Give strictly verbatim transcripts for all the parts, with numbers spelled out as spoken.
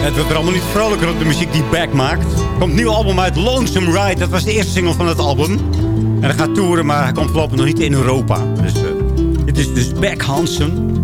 Het wordt er allemaal niet vrolijker op de muziek die Beck maakt. Er komt een nieuw album uit, Lonesome Ride. Dat was de eerste single van het album. En hij gaat toeren, maar hij komt voorlopig nog niet in Europa. Dus uh, dit is dus Beck Hansen.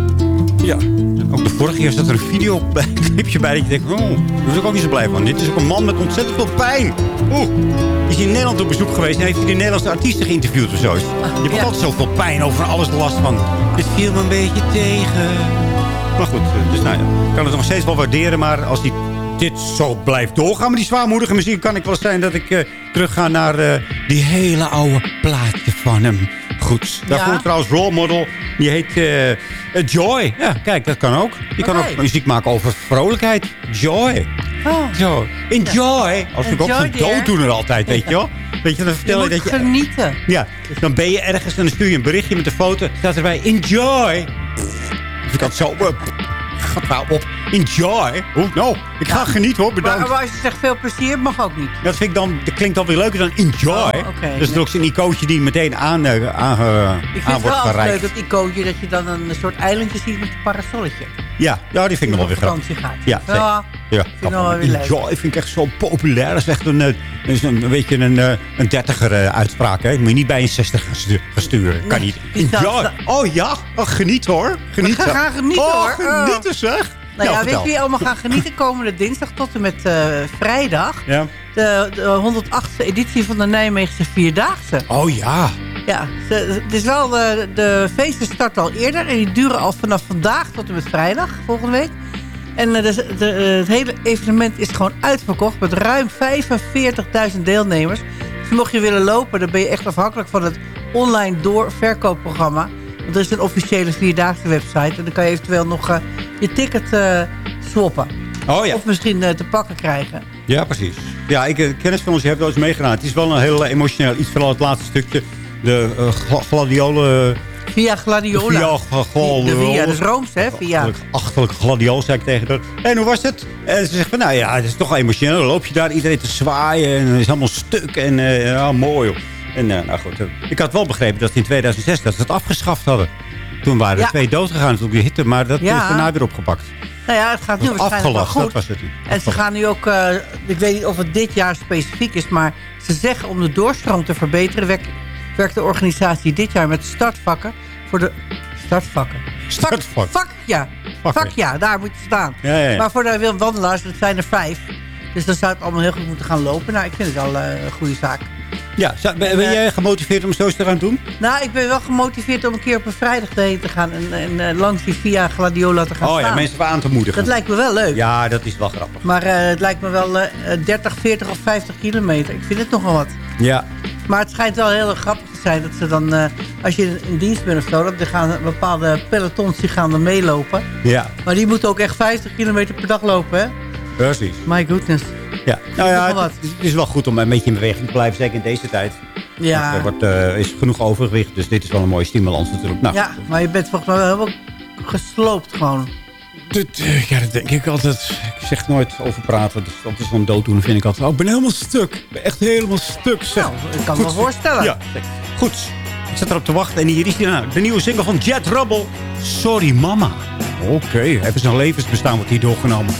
Ja. En ook de vorige keer zat er een videoclipje bij dat je denkt... Oh, daar was ik ook niet zo blij van. Dit is ook een man met ontzettend veel pijn. Oeh. Is hij in Nederland op bezoek geweest en heeft hij de Nederlandse artiesten geïnterviewd of zo. Je hebt ja. altijd zoveel pijn over alles last van. Dit viel me een beetje tegen... Maar goed, dus nou ja, ik kan het nog steeds wel waarderen. Maar als die, dit zo blijft doorgaan met die zwaarmoedige muziek... kan ik wel zijn dat ik uh, terug ga naar uh, die hele oude plaatje van hem. Goed, daarvoor ja. trouwens Role Model. Die heet uh, uh, Joy. Ja, kijk, dat kan ook. Die kan okay. ook muziek maken over vrolijkheid. Joy. Oh. Joy. Enjoy. Als ik ook zo'n dooddoener altijd, weet je wel. Weet je, dan vertel je, je dat je... genieten. Ja, dan ben je ergens en dan stuur je een berichtje met een foto. Staat erbij, enjoy. Dus ik had zo... Uh, gaat nou op. Enjoy. Oh, nou, ik ga ja. genieten hoor, bedankt. Maar, maar als je zegt veel plezier, mag ook niet. Dat vind ik dan, dat klinkt dan weer leuker dan enjoy. Oh, okay, dus nee. er is ook een icoontje die meteen aan, uh, aan, uh, ik aan wordt gereikt. Ik vind het wel leuk, dat icoontje, dat je dan een soort eilandje ziet met een parasolletje. Ja, ja, die vind ik nog wel weer grappig. Gaat. Ja, ja, ja, vind wel weer enjoy vind ik echt zo populair. Dat is echt een, een, een, weet je, een, een dertiger uh, uitspraak. Hè? Moet je niet bij een zestig gaan sturen. Kan niet. Enjoy. Oh ja, oh, geniet hoor. Geniet. We gaan genieten oh, hoor. Genieten zeg. Nou ja, ja, weet je wie allemaal gaan genieten komende dinsdag tot en met uh, vrijdag? Ja. De, de honderdachtste editie van de Nijmeegse Vierdaagse. Oh ja. Ja, het is wel, de, de feesten starten al eerder en die duren al vanaf vandaag tot en met vrijdag volgende week. En uh, de, de, het hele evenement is gewoon uitverkocht met ruim vijfenveertigduizend deelnemers. Dus mocht je willen lopen, dan ben je echt afhankelijk van het online doorverkoopprogramma. Want er is een officiële Vierdaagse website. En dan kan je eventueel nog uh, je ticket uh, swappen. Oh, ja. Of misschien uh, te pakken krijgen. Ja, precies. Ja, ik uh, kennis van ons, je hebt wel eens meegedaan. Het is wel een heel uh, emotioneel iets, vooral het laatste stukje. De uh, gla gladiolen... Via Gladiola. Via Gladiola. De Via, dat is Rooms, hè? Via. Achterlijke gladiolen, zei ik tegen haar. En hoe was het? En ze zegt van, nou ja, het is toch wel emotioneel. Dan loop je daar iedereen te zwaaien en het is allemaal stuk. En uh, ja, mooi. Hoor. En uh, nou goed, uh, ik had wel begrepen dat in tweeduizend zes dat ze het afgeschaft hadden. Toen waren er ja. twee doodgegaan door die hitte, maar dat ja. is daarna weer opgepakt. Nou ja, het gaat nu waarschijnlijk wel goed. Dat was het. En ze gaan nu ook, uh, ik weet niet of het dit jaar specifiek is, maar ze zeggen om de doorstroom te verbeteren, werkt, werkt de organisatie dit jaar met startvakken voor de startvakken. Startvak. Vak, ja. Vak, ja, daar moet je staan. Ja, ja, ja. Maar voor de wandelaars, dat zijn er vijf. Dus dan zou het allemaal heel goed moeten gaan lopen. Nou, ik vind het wel uh, een goede zaak. Ja, ben, ben jij gemotiveerd om zo te gaan doen? Nou, ik ben wel gemotiveerd om een keer op een vrijdag heen te gaan. En, en uh, langs die Via Gladiola te gaan Oh staan. Ja, mensen aan te moedigen. Dat lijkt me wel leuk. Ja, dat is wel grappig. Maar uh, het lijkt me wel uh, dertig, veertig of vijftig kilometer. Ik vind het nogal wat. Ja. Maar het schijnt wel heel grappig te zijn dat ze dan... Uh, als je in dienst bent of zo... dat er gaan bepaalde pelotons die gaan dan meelopen. Ja. Maar die moeten ook echt vijftig kilometer per dag lopen, hè? Precies. My goodness. Ja, nou ja, het, het is wel goed om een beetje in beweging te blijven, zeker in deze tijd. Ja. Er wordt, uh, is genoeg overgewicht, dus dit is wel een mooie stimulans natuurlijk. Nou, ja, maar je bent volgens mij wel helemaal gesloopt gewoon. Dat, uh, ja, dat denk ik altijd. Ik zeg nooit over praten, dus dat is zo'n dooddoener vind ik altijd. Oh, ik ben helemaal stuk. Ik ben echt helemaal stuk. Zeg. Nou, ik kan me wel voorstellen. Ja, goed. Ik zit erop te wachten en hier is die, nou, de nieuwe single van Jet Rebel. Sorry Mama. Oké, okay. Even zijn levensbestaan wordt hier doorgenomen.